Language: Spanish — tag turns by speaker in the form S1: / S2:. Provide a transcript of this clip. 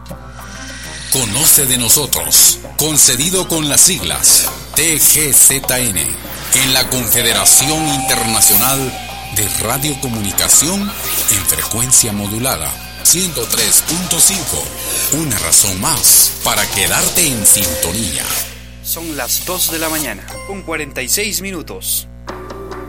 S1: Conoce de nosotros, concedido con las siglas TGZN, en la Confederación Internacional de Radiocomunicación en frecuencia modulada 103.5. Una razón más para quedarte en sintonía.
S2: Son las 2 de la mañana, con 46 minutos.